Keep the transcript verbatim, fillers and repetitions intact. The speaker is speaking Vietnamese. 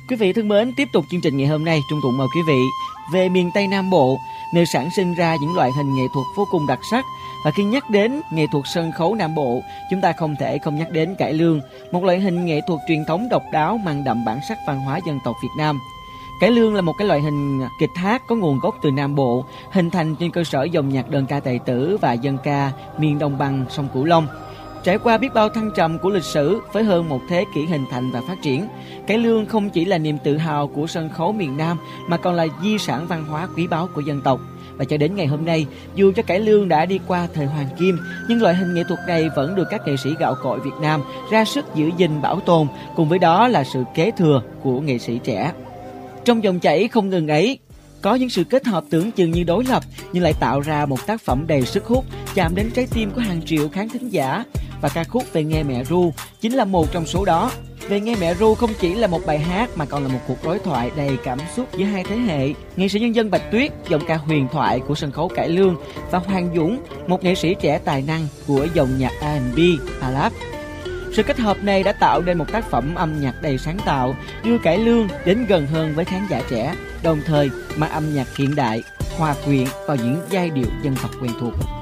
Quý vị thân mến, tiếp tục chương trình ngày hôm nay, Trung Tụng mời quý vị về miền Tây Nam Bộ, nơi sản sinh ra những loại hình nghệ thuật vô cùng đặc sắc. Và khi nhắc đến nghệ thuật sân khấu Nam Bộ, chúng ta không thể không nhắc đến cải lương, một loại hình nghệ thuật truyền thống độc đáo mang đậm bản sắc văn hóa dân tộc Việt Nam. Cải lương là một cái loại hình kịch hát có nguồn gốc từ Nam Bộ, hình thành trên cơ sở dòng nhạc đơn ca tài tử và dân ca miền đồng bằng sông Cửu Long. Trải qua biết bao thăng trầm của lịch sử với hơn một thế kỷ hình thành và phát triển, cải lương không chỉ là niềm tự hào của sân khấu miền Nam mà còn là di sản văn hóa quý báu của dân tộc. Và cho đến ngày hôm nay, dù cho cải lương đã đi qua thời hoàng kim, nhưng loại hình nghệ thuật này vẫn được các nghệ sĩ gạo cội Việt Nam ra sức giữ gìn bảo tồn, cùng với đó là sự kế thừa của nghệ sĩ trẻ. Trong dòng chảy không ngừng ấy, có những sự kết hợp tưởng chừng như đối lập nhưng lại tạo ra một tác phẩm đầy sức hút, chạm đến trái tim của hàng triệu khán thính giả. Và ca khúc Về Nghe Mẹ Ru chính là một trong số đó. Về Nghe Mẹ Ru không chỉ là một bài hát mà còn là một cuộc đối thoại đầy cảm xúc giữa hai thế hệ. Nghệ sĩ nhân dân Bạch Tuyết, giọng ca huyền thoại của sân khấu cải lương, và Hoàng Dũng, một nghệ sĩ trẻ tài năng của dòng nhạc a and bi, ballad. Sự kết hợp này đã tạo nên một tác phẩm âm nhạc đầy sáng tạo, đưa cải lương đến gần hơn với khán giả trẻ, đồng thời mang âm nhạc hiện đại, hòa quyện vào những giai điệu dân tộc quen thuộc.